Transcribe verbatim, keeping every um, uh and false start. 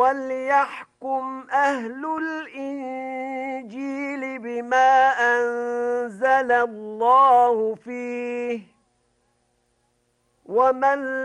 وَلْيَحْكُمْ أَهْلُ الْإِنجِيلِ بِمَا أَنزَلَ اللَّهُ فِيهِ وَمَن